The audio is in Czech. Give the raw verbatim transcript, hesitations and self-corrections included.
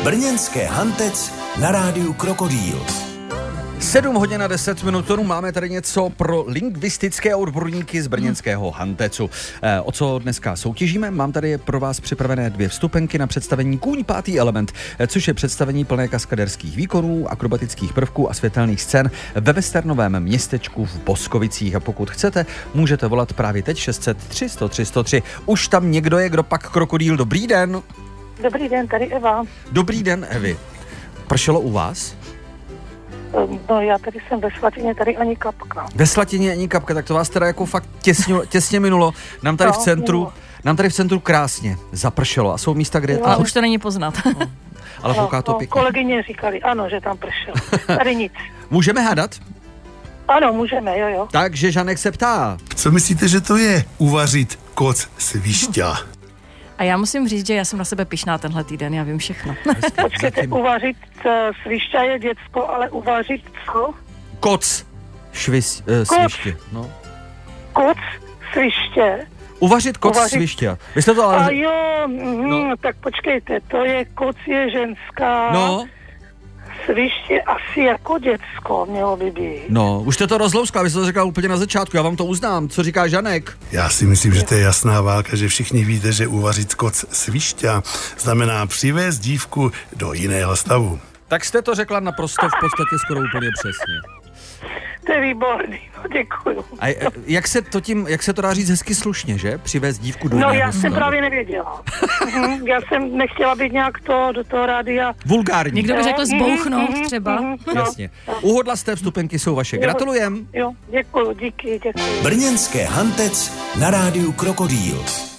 Brněnské Hantec na rádiu Krokodýl. sedm hodin a deset minut, máme tady něco pro lingvistické odborníky z brněnského Hantecu. E, o co dneska soutěžíme? Mám tady pro vás připravené dvě vstupenky na představení Kůň pátý element, e, což je představení plné kaskaderských výkonů, akrobatických prvků a světelných scén ve westernovém městečku v Boskovicích. A pokud chcete, můžete volat právě teď šest set tři sto tři sto tři. Už tam někdo je, kdo pak Krokodýl. Dobrý den. Dobrý den, tady Eva. Dobrý den, Evi. Pršelo u vás? No já tady jsem ve Slatině, tady ani kapka. Ve Slatině ani kapka, tak to vás teda jako fakt těsně, těsně minulo. Nám tady no, v centru, minulo. nám tady v centru krásně zapršelo a jsou místa, kde... A už to není poznat. No, ale no, fouká to no, pěkně. kolegyně říkali, ano, že tam pršelo. Tady nic. Můžeme hádat? Ano, můžeme, jo, jo. Takže Žanek se ptá. Co myslíte, že to je uvařit koc svišťa? A já musím říct, že já jsem na sebe pyšná tenhle týden, já vím všechno. Počkejte, uvařit uh, svišťa je děcko, ale uvařit co? Koc. Švis, uh, sviště. No. Koc sviště. Uvařit koc Uvařit- sviště. Vy jste to ale... A jo, mm, No. tak počkejte, to je koc je ženská. No, Sviště asi jako děcko mělo by být. no, už jste to rozlouskla, vy jste to řekla úplně na začátku, já vám to uznám. Co říká Žanek? Já si myslím, že to je jasná válka, že všichni víte, že uvařit koc svišťa znamená přivést dívku do jiného stavu. Tak jste to řekla naprosto v podstatě skoro úplně přesně. To je výborný, no děkuju. A e, jak se to tím, jak se to dá říct hezky slušně, že? Přivést dívku do No jiného já jsem stavu. právě nevěděla. Mhm, já jsem nechtěla být nějak to do toho rádia. Vulgární. Někdo by Jo, řekl mhm, zbouchnout mhm, třeba. mhm, no. Jasně. Uhodlasté vstupenky jsou vaše. Gratulujem. Jo, děkuju, díky, děkuju. Brněnské Hantec na rádiu Krokodýl.